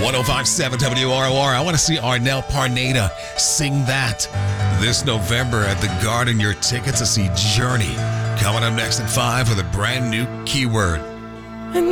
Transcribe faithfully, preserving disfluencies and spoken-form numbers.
one oh five point seven W R O R. I want to see Arnel Parnada sing that this November at the Garden. Your tickets to see Journey coming up next at five with a brand new keyword.